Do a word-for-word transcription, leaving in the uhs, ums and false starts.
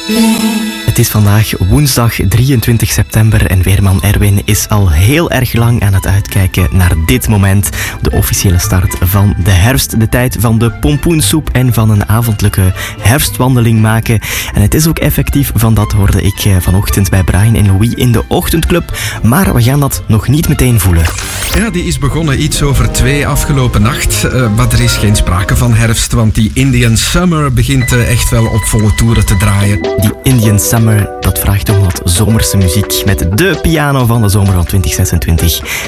Het is vandaag woensdag drieëntwintig september en weerman Erwin is al heel erg lang aan het uitkijken naar dit moment. De officiële start van de herfst, de tijd van de pompoensoep en van een avondelijke herfstwandeling maken. En het is ook effectief, van dat hoorde ik vanochtend bij Brian en Louis in de ochtendclub. Maar we gaan dat nog niet meteen voelen. Ja, die is begonnen iets over twee afgelopen nacht. Uh, maar er is geen sprake van herfst, want die Indian Summer begint uh, echt wel op volle toeren te draaien. Die Indian Summer, dat vraagt om wat zomerse muziek met de piano van de zomer van twintig zesentwintig.